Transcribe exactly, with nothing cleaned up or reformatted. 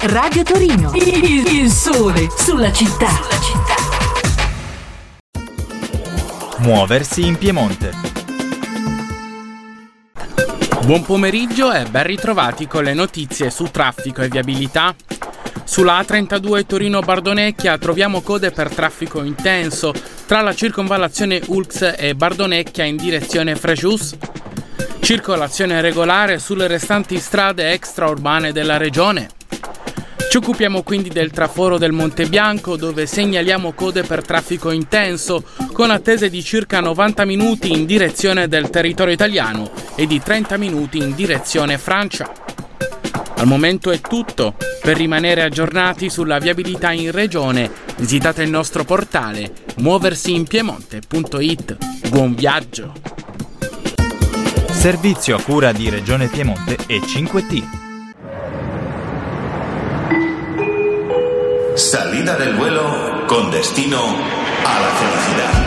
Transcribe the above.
Radio Torino. Il, il sole sulla città. Sulla città. Muoversi in Piemonte. Buon pomeriggio e ben ritrovati con le notizie su traffico e viabilità. Sulla A trentadue Torino-Bardonecchia troviamo code per traffico intenso tra la circonvallazione Ulx e Bardonecchia in direzione Frejus. Circolazione regolare sulle restanti strade extraurbane della regione. Ci occupiamo quindi del traforo del Monte Bianco, dove segnaliamo code per traffico intenso con attese di circa novanta minuti in direzione del territorio italiano e di trenta minuti in direzione Francia. Al momento è tutto. Per rimanere aggiornati sulla viabilità in regione, visitate il nostro portale muoversiinpiemonte punto it. Buon viaggio! Servizio a cura di Regione Piemonte e cinque T. Salida del vuelo con destino a la felicidad.